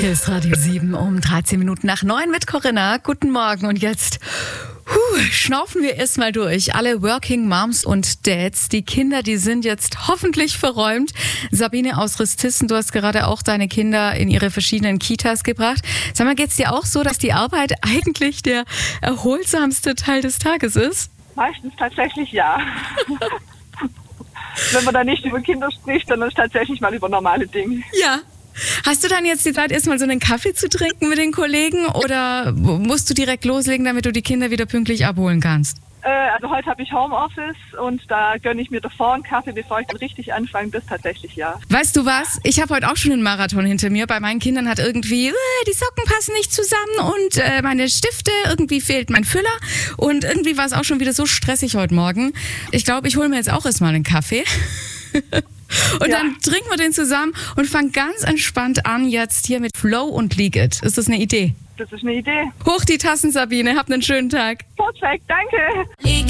Hier ist Radio 7 um 13 Minuten nach 9 mit Corinna. Guten Morgen und jetzt schnaufen wir erstmal durch. Alle Working Moms und Dads, die Kinder, die sind jetzt hoffentlich verräumt. Sabine aus Ristissen, du hast gerade auch deine Kinder in ihre verschiedenen Kitas gebracht. Sag mal, geht's dir auch so, dass die Arbeit eigentlich der erholsamste Teil des Tages ist? Meistens tatsächlich ja. Wenn man da nicht über Kinder spricht, sondern tatsächlich mal über normale Dinge. Ja. Hast du dann jetzt die Zeit, erstmal so einen Kaffee zu trinken mit den Kollegen oder musst du direkt loslegen, damit du die Kinder wieder pünktlich abholen kannst? Also heute habe ich Homeoffice und da gönne ich mir davor einen Kaffee, bevor ich dann richtig anfange. Das tatsächlich ja. Weißt du was? Ich habe heute auch schon einen Marathon hinter mir. Bei meinen Kindern hat irgendwie, die Socken passen nicht zusammen und meine Stifte, irgendwie fehlt mein Füller. Und irgendwie war es auch schon wieder so stressig heute Morgen. Ich glaube, ich hole mir jetzt auch erstmal einen Kaffee. Und dann trinken wir den zusammen und fangen ganz entspannt an jetzt hier mit Flow und League It. Ist das eine Idee? Das ist eine Idee. Hoch die Tassen, Sabine. Habt einen schönen Tag. Perfekt, danke.